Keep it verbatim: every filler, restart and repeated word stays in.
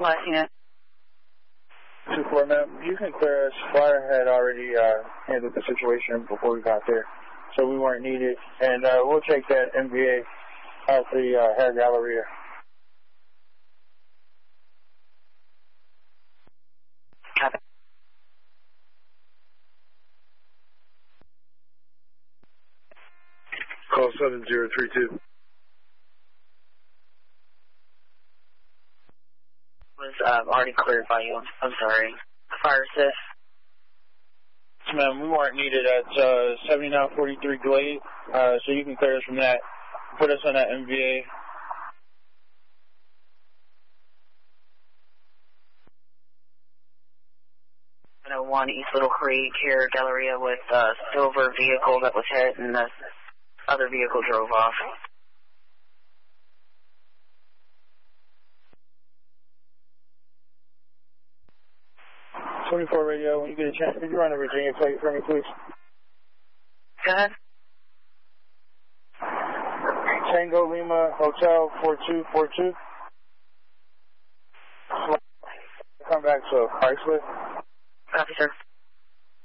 last unit. two four, ma'am. You can clear us. Fire had already uh, handled the situation before we got there, so we weren't needed. And uh, we'll take that M V A out the uh, Hair Galleria. Copy. Call seven zero three two. Was uh, already cleared by you. I'm sorry. Fire assist. Yes, ma'am. We weren't needed at uh, seventy-nine forty-three Glade, uh, so you can clear us from that. Put us on that M V A. one East Little Creek here, Galleria, with a silver vehicle that was hit, and the other vehicle drove off. twenty-four radio, when you get a chance, could you run a Virginia plate for me, please? Go ahead. Tango Lima Hotel four two four two. Come back to Chrysler. Copy, sir.